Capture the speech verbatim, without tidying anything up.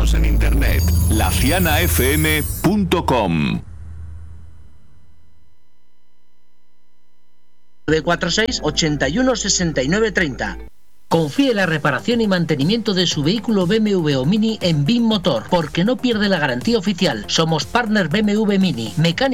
Síguenos en internet, la ciana f m punto com. nueve cuatro seis, ochenta y uno, sesenta y nueve, treinta. Confíe la reparación y mantenimiento de su vehículo B M W o Mini en B I M Motor, porque no pierde la garantía oficial. Somos partner B M W Mini, mecánicos